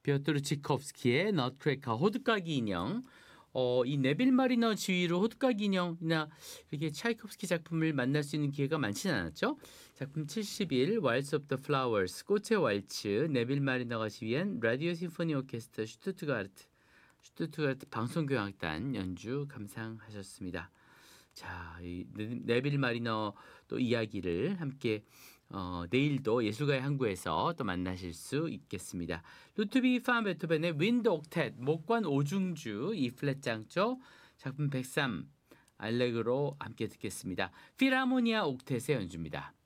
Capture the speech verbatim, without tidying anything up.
피오트르 치코프스키의 너트크래커 호두까기 인형. 어, 이 네빌 마리너 지휘로 호두까기 인형이나 이렇게 차이콥스키 작품을 만날 수 있는 기회가 많지는 않았죠. 작품 칠십일 왈츠 오브 더 플라워스 꽃의 왈츠 네빌 마리너가 지휘한 라디오 심포니 오케스트라 슈투트가르트 슈투트가르트 방송교향악단 연주 감상하셨습니다. 자, 이 네빌 마리너 또 이야기를 함께 어, 내일도 예술가의 항구에서 또 만나실 수 있겠습니다. 루트비 판 베토벤의 윈드 옥텟 목관 오중주 이 플랫 장조 작품 백삼 알레그로 함께 듣겠습니다. 필하모니아 옥텟의 연주입니다.